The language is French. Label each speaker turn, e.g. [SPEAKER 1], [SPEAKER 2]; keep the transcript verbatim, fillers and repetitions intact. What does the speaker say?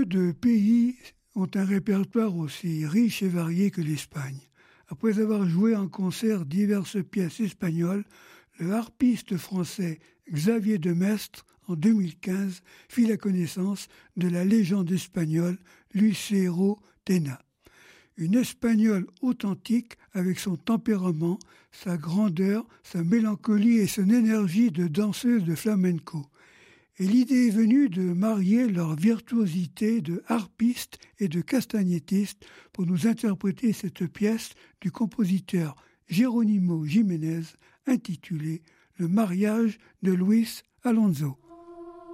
[SPEAKER 1] Peu de pays ont un répertoire aussi riche et varié que l'Espagne. Après avoir joué en concert diverses pièces espagnoles, le harpiste français Xavier de Mestre, en deux mille quinze, fit la connaissance de la légende espagnole Lucero Tena. Une espagnole authentique avec son tempérament, sa grandeur, sa mélancolie et son énergie de danseuse de flamenco. Et l'idée est venue de marier leur virtuosité de harpiste et de castagnettiste pour nous interpréter cette pièce du compositeur Jerónimo Jiménez intitulée « Le mariage de Luis Alonso ».